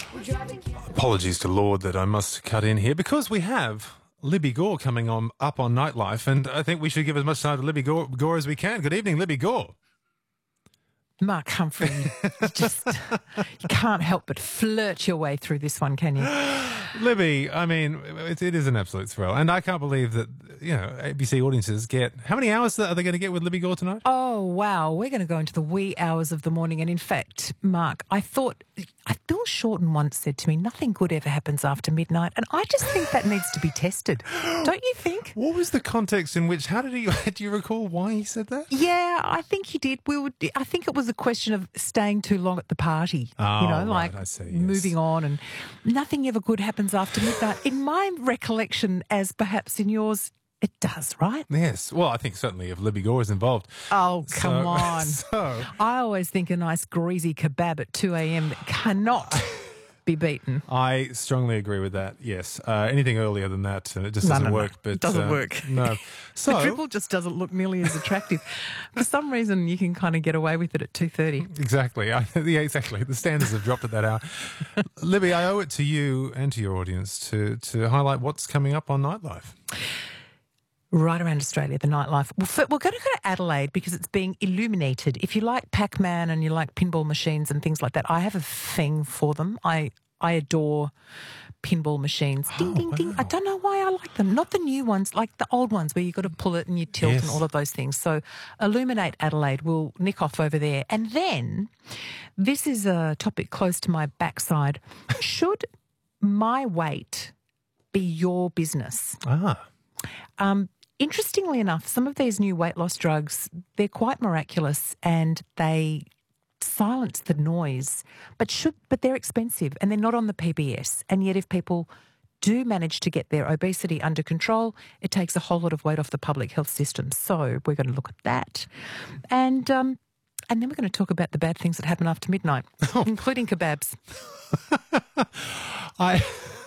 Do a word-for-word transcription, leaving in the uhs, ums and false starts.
Apologies to Lord that I must cut in here because we have Libby Gore coming on up on Nightlife, and I think we should give as much time to Libby Gore, Gore as we can. Good evening, Libby Gore. Mark Humphrey, you just you can't help but flirt your way through this one, can you? Libby, I mean, it, it is an absolute thrill, and I can't believe that, you know, A B C audiences get... How many hours are they going to get with Libby Gore tonight? Oh, wow. We're going to go into the wee hours of the morning. And in fact, Mark, I thought... I, Bill Shorten once said to me, nothing good ever happens after midnight. And I just think that needs to be tested. Don't you think? What was the context in which... How did he... Do you recall why he said that? Yeah, I think he did. We would. I think it was a question of staying too long at the party. Oh, you know, right, like I see, yes. moving on, and nothing ever good happens after midnight. In my recollection, as perhaps in yours, it does, right? Yes. Well, I think certainly if Libby Gore is involved. Oh, come So- on. So... I always think a nice greasy kebab at two a.m. that cannot be beaten. I strongly agree with that, yes. Uh, anything earlier than that, and it just No, doesn't no, no. work. But, It doesn't uh, work. No. So, The triple just doesn't look nearly as attractive. For some reason, you can kind of get away with it at two thirty. exactly. I, yeah, exactly. The standards have dropped at that hour. Libby, I owe it to you and to your audience to, to highlight what's coming up on Nightlife. Right around Australia, the nightlife. Well, f- we're going to go to Adelaide because it's being illuminated. If you like Pac-Man and you like pinball machines and things like that, I have a thing for them. I I adore pinball machines. Ding, Oh, ding, ding. I wow. don't know why I like them. Not the new ones, like the old ones where you've got to pull it and you tilt Yes. and all of those things. So Illuminate Adelaide will nick off over there. And then, this is a topic close to my backside. Should my weight be your business? Ah. Um, interestingly enough, some of these new weight loss drugs, they're quite miraculous and they silence the noise, but should but they're expensive and they're not on the P B S. And yet if people do manage to get their obesity under control, it takes a whole lot of weight off the public health system. So we're going to look at that. And um, and then we're going to talk about the bad things that happen after midnight, including kebabs. I